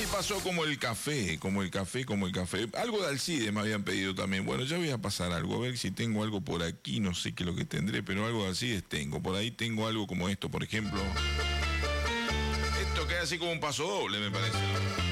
pasó como el café, como el café. Algo de Alcide me habían pedido también. Bueno, ya voy a pasar algo, a ver si tengo algo por aquí, no sé qué es lo que tendré, pero algo de Alcides tengo. Por ahí tengo algo como esto, por ejemplo. Esto queda así como un paso doble, me parece.